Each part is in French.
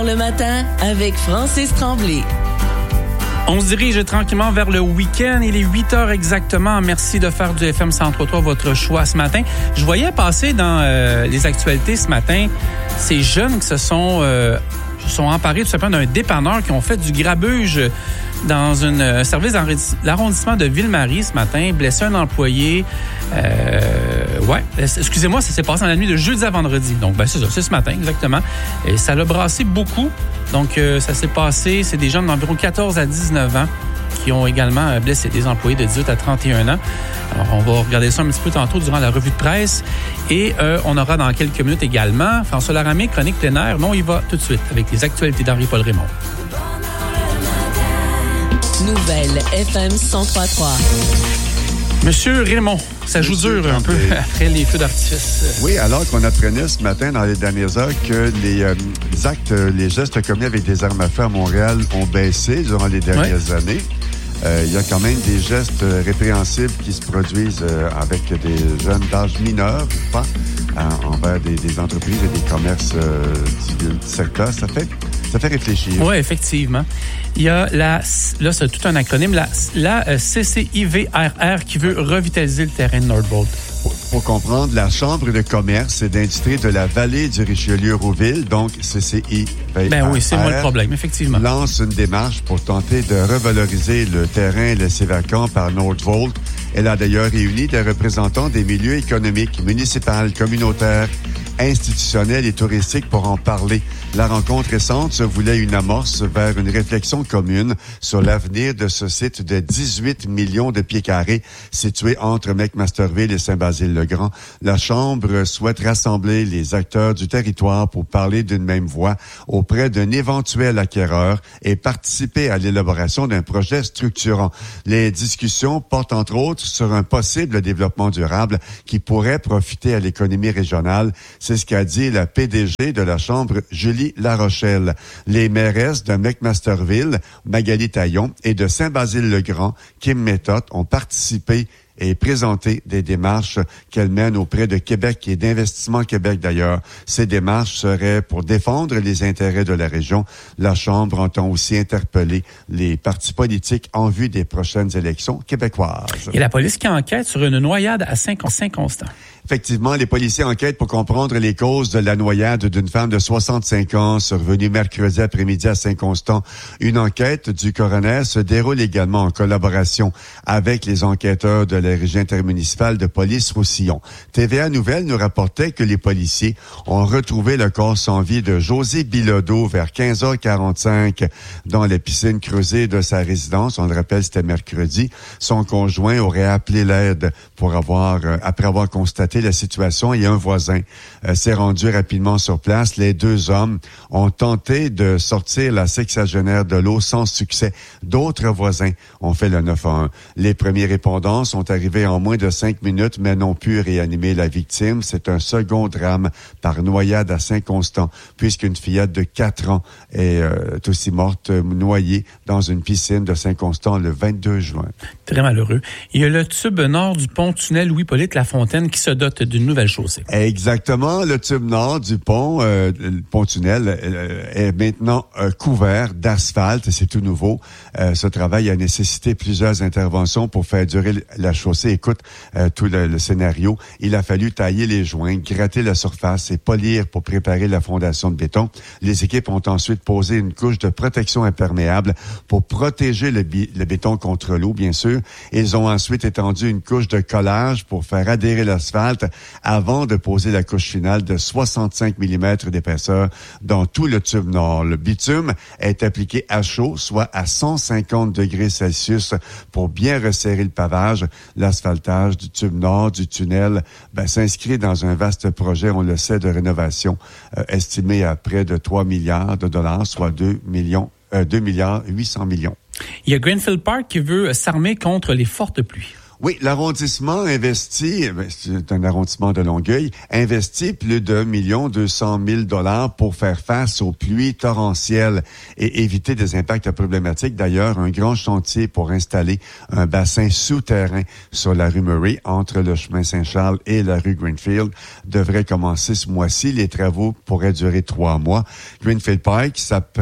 Le matin avec Francis Tremblay. On se dirige tranquillement vers le week-end. Il est 8h exactement. Merci de faire du FM 103.3 votre choix ce matin. Je voyais passer dans les actualités ce matin ces jeunes qui se sont emparés tout simplement d'un dépanneur qui ont fait du grabuge dans un service l'arrondissement de Ville-Marie ce matin, blessé un employé. Excusez-moi, ça s'est passé dans la nuit de jeudi à vendredi. Donc, c'est ça, c'est ce matin, exactement. Et ça l'a brassé beaucoup. Donc, ça s'est passé, c'est des jeunes d'environ 14 à 19 ans qui ont également blessé des employés de 18 à 31 ans. Alors, on va regarder ça un petit peu tantôt durant la revue de presse. Et on aura dans quelques minutes également François Laramie, chronique plein air. Non, il va tout de suite avec les actualités d'Henri-Paul Raymond. Nouvelle FM 103.3. Monsieur Raymond, ça joue dur un peu après les feux d'artifice. Oui, alors qu'on apprenait ce matin dans les dernières heures que les gestes commis avec des armes à feu à Montréal ont baissé durant les dernières années. Il y a quand même des gestes répréhensibles qui se produisent avec des jeunes d'âge mineur, pas envers des entreprises et des commerces du secteur. Ça fait réfléchir. Oui, effectivement. Il y a là, c'est tout un acronyme, la CCIVRR qui veut revitaliser le terrain de Northvolt. Pour comprendre, la Chambre de commerce et d'industrie de la vallée du Richelieu-Rouville, donc CCIVRR, ben oui, c'est moi le problème, effectivement, lance une démarche pour tenter de revaloriser le terrain laissé vacant par Northvolt. Elle a d'ailleurs réuni des représentants des milieux économiques, municipaux, communautaires, institutionnels et touristiques pour en parler. La rencontre récente se voulait une amorce vers une réflexion commune sur l'avenir de ce site de 18 millions de pieds carrés situé entre McMasterville et Saint-Basile-le-Grand. La Chambre souhaite rassembler les acteurs du territoire pour parler d'une même voix auprès d'un éventuel acquéreur et participer à l'élaboration d'un projet structurant. Les discussions portent entre autres sur un possible développement durable qui pourrait profiter à l'économie régionale. C'est ce qu'a dit la PDG de la Chambre, Julie Larochelle. Les mairesses de McMasterville, Magali Taillon, et de Saint-Basile-le-Grand, Kim Méthode, ont participé et présenté des démarches qu'elle mène auprès de Québec et d'Investissement Québec d'ailleurs. Ces démarches seraient pour défendre les intérêts de la région. La Chambre entend aussi interpeller les partis politiques en vue des prochaines élections québécoises. Et la police qui enquête sur une noyade à Saint-Constant. Effectivement, les policiers enquêtent pour comprendre les causes de la noyade d'une femme de 65 ans survenue mercredi après-midi à Saint-Constant. Une enquête du coroner se déroule également en collaboration avec les enquêteurs de la régie intermunicipale de police Roussillon. TVA Nouvelles nous rapportait que les policiers ont retrouvé le corps sans vie de José Bilodeau vers 15h45 dans la piscine creusée de sa résidence. On le rappelle, c'était mercredi. Son conjoint aurait appelé l'aide après avoir constaté la situation et un voisin s'est rendu rapidement sur place. Les deux hommes ont tenté de sortir la sexagénaire de l'eau sans succès. D'autres voisins ont fait le 911. Les premiers répondants sont arrivés en moins de 5 minutes mais n'ont pu réanimer la victime. C'est un second drame par noyade à Saint-Constant puisqu'une fillette de 4 ans est aussi morte noyée dans une piscine de Saint-Constant le 22 juin. Très malheureux. Il y a le tube nord du pont-tunnel Louis-Hippolyte Lafontaine qui se dote d'une nouvelle chaussée. Exactement. Le tube nord du pont, le pont-tunnel, est maintenant couvert d'asphalte. C'est tout nouveau. Ce travail a nécessité plusieurs interventions pour faire durer la chaussée. Écoute, tout le scénario. Il a fallu tailler les joints, gratter la surface et polir pour préparer la fondation de béton. Les équipes ont ensuite posé une couche de protection imperméable pour protéger le béton contre l'eau, bien sûr. Ils ont ensuite étendu une couche de collage pour faire adhérer l'asphalte avant de poser la couche finale de 65 mm d'épaisseur dans tout le tube nord. Le bitume est appliqué à chaud, soit à 150 degrés Celsius pour bien resserrer le pavage. L'asphaltage du tube nord du tunnel s'inscrit dans un vaste projet, on le sait, de rénovation estimé à près de 3 milliards de dollars, soit 2 milliards 800 millions. Il y a Greenfield Park qui veut s'armer contre les fortes pluies. Oui, l'arrondissement investit, c'est un arrondissement de Longueuil, investit plus de 1 200 000 $ pour faire face aux pluies torrentielles et éviter des impacts problématiques. D'ailleurs, un grand chantier pour installer un bassin souterrain sur la rue Murray entre le chemin Saint-Charles et la rue Greenfield devrait commencer ce mois-ci. Les travaux pourraient durer 3 mois. Greenfield Pike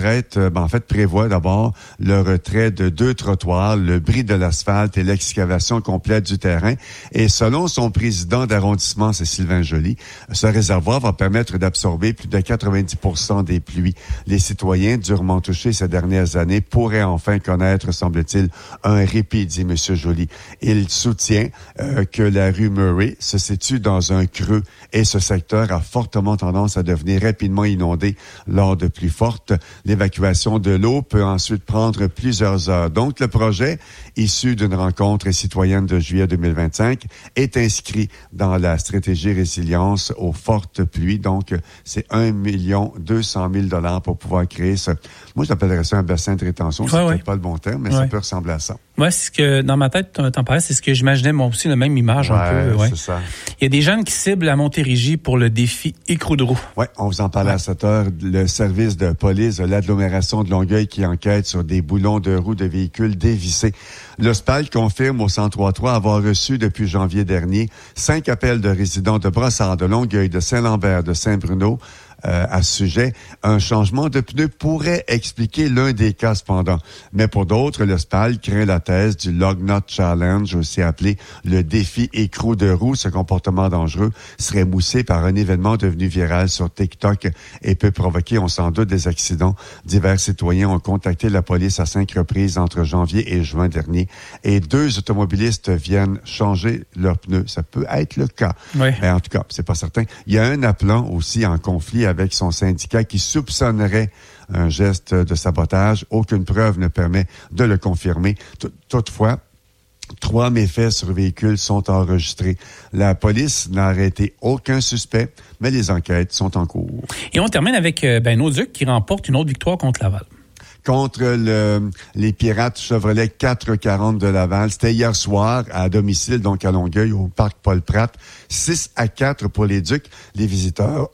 prévoit d'abord le retrait de 2 trottoirs, le bris de l'asphalte et l'excavation complète du terrain. Et selon son président d'arrondissement, c'est Sylvain Joly, ce réservoir va permettre d'absorber plus de 90% des pluies. Les citoyens durement touchés ces dernières années pourraient enfin connaître, semble-t-il, un répit, dit M. Joly. Il soutient que la rue Murray se situe dans un creux et ce secteur a fortement tendance à devenir rapidement inondé lors de pluies fortes. L'évacuation de l'eau peut ensuite prendre plusieurs heures. Donc, le projet, issu d'une rencontre citoyenne de juillet 2025, est inscrit dans la stratégie résilience aux fortes pluies. Donc, c'est 1 200 000 $ pour pouvoir créer ce... Moi, j'appellerais ça un bassin de rétention. C'est peut-être pas le bon terme, mais ça peut ressembler à ça. Ouais, c'est ce que, dans ma tête, t'en parlais, c'est ce que j'imaginais, moi aussi, la même image un peu. Ouais, c'est ça. Il y a des jeunes qui ciblent la Montérégie pour le défi écrou de roue. Oui, on vous en parlait à cette heure. Le service de police de l'agglomération de Longueuil qui enquête sur des boulons de roues de véhicules dévissés. L'Ospal confirme au 103.3 avoir reçu depuis janvier dernier 5 appels de résidents de Brossard, de Longueuil, de Saint-Lambert, de Saint-Bruno, à ce sujet. Un changement de pneu pourrait expliquer l'un des cas cependant. Mais pour d'autres, le SPAL craint la thèse du Lug Nut Challenge, aussi appelé le défi écrou de roue. Ce comportement dangereux serait moussé par un événement devenu viral sur TikTok et peut provoquer, on s'en doute, des accidents. Divers citoyens ont contacté la police à 5 reprises entre janvier et juin dernier et 2 automobilistes viennent changer leurs pneus. Ça peut être le cas. Oui. Mais en tout cas, c'est pas certain. Il y a un appelant aussi en conflit avec son syndicat qui soupçonnerait un geste de sabotage. Aucune preuve ne permet de le confirmer. Toutefois, 3 méfaits sur véhicules sont enregistrés. La police n'a arrêté aucun suspect, mais les enquêtes sont en cours. Et on termine avec Nauduc qui remporte une autre victoire contre Laval. Contre les Pirates Chevrolet 440 de Laval. C'était hier soir à domicile, donc à Longueuil, au parc Paul-Pratt. 6-4 pour les Ducs. Les visiteurs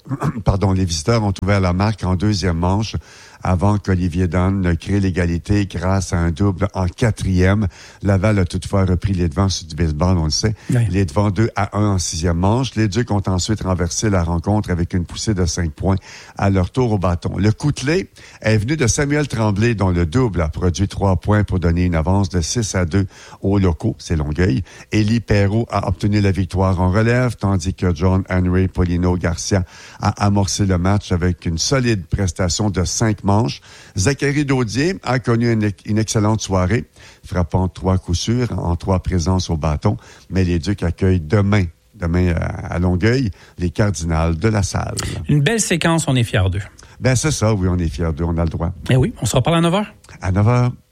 ont ouvert la marque en deuxième manche avant qu'Olivier Dunn crée l'égalité grâce à un double en 4e. Laval a toutefois repris les devants sur du baseball, on le sait. Oui. Les devants 2-1 en 6e manche. Les Ducs ont ensuite renversé la rencontre avec une poussée de 5 points à leur tour au bâton. Le coup de clé est venu de Samuel Tremblay, dont le double a produit 3 points pour donner une avance de 6-2 aux locaux, c'est Longueuil. Élie Perrault a obtenu la victoire en relève, tandis que John Henry Polino Garcia a amorcé le match avec une solide prestation de 5 manches. Zachary Daudier a connu une excellente soirée, frappant 3 coups sûrs en 3 présences au bâton. Mais les Ducs accueillent demain à Longueuil, les Cardinals de la Salle. Une belle séquence, on est fiers d'eux. Ben c'est ça, oui, on est fiers d'eux, on a le droit. Eh oui, on se reparle à 9h. À 9h.